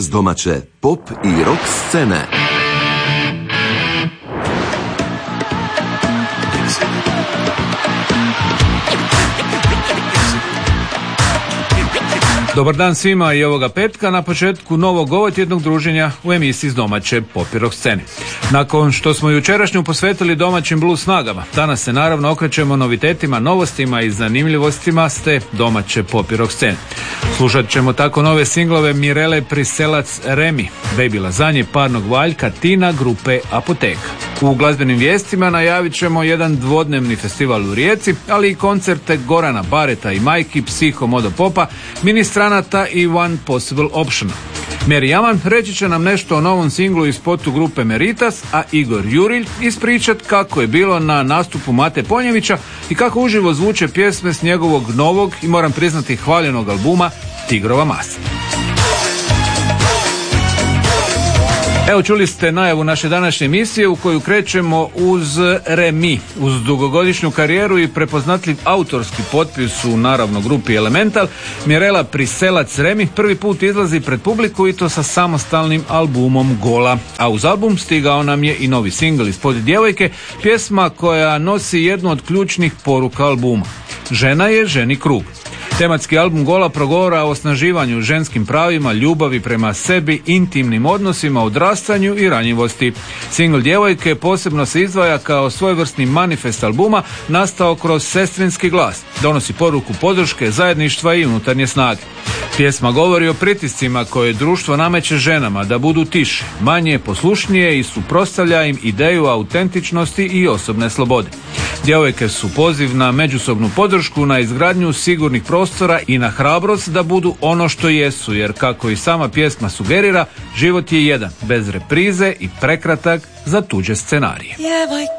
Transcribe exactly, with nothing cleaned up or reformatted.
domaće pop i rock scene. Dobar dan svima i ovoga petka na početku novog ovotjednog druženja u emisiji s domaće pop i rock scene. Nakon što smo jučerašnju posvetili domaćim blues snagama, danas se naravno okrećemo novitetima, novostima i zanimljivostima s te domaće pop i rock scene. Slušat ćemo tako nove singlove Mirele Priselac Remi, Baby Lazanje, Parnog Valjka, Tina, grupe Apoteka. U glazbenim vijestima najavit ćemo jedan dvodnevni festival u Rijeci, ali i koncerte Gorana Bareta i Majki, Psiho Modo Popa, Ministranata i One Possible Option. Meri Jaman reći će nam nešto o novom singlu i spotu grupe Meritas, a Igor Jurilj ispričat kako je bilo na nastupu Mate Ponjevića i kako uživo zvuče pjesme s njegovog novog i moram priznati hvaljenog albuma Tigrova masa. Evo, čuli ste najavu naše današnje emisije u koju krećemo uz Remi. Uz dugogodišnju karijeru i prepoznatljiv autorski potpis u naravno grupi Elemental, Mirela Priselac Remi prvi put izlazi pred publiku i to sa samostalnim albumom Gola. A uz album stigao nam je i novi singl Ispod djevojke, pjesma koja nosi jednu od ključnih poruka albuma. Žena je ženi krug. Tematski album Gola progovara o osnaživanju ženskim pravima, ljubavi prema sebi, intimnim odnosima, odrastanju i ranjivosti. Singl Djevojke posebno se izdvaja kao svojevrsni manifest albuma nastao kroz sestrinski glas. Donosi poruku podrške, zajedništva i unutarnje snage. Pjesma govori o pritiscima koje društvo nameće ženama da budu tiše, manje poslušnije i suprotstavlja im ideju autentičnosti i osobne slobode. Djevojke su poziv na međusobnu podršku, na izgradnju sigurnih prostora i na hrabrost da budu ono što jesu, jer kako i sama pjesma sugerira, život je jedan, bez reprize i prekratak za tuđe scenarije. Djevojke,